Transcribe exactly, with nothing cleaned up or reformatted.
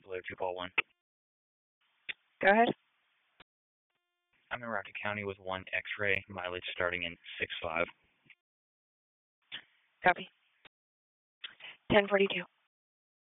Blue two call one. Go ahead. I'm in Rocket County with one X-ray, mileage starting in six five. Copy. ten forty-two.